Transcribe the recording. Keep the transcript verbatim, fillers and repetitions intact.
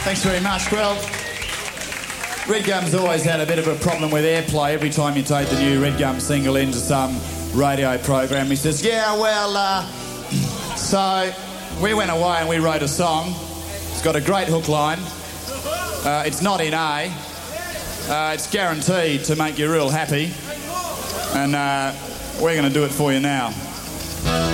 Thanks very much. Well, Red Gum's always had a bit of a problem with airplay every time you take the new Red Gum single into some radio program. He says, yeah, well, uh... so we went away and we wrote a song. It's got a great hook line. Uh, it's not in A. Uh, it's guaranteed to make you real happy. And uh, we're going to do it for you now.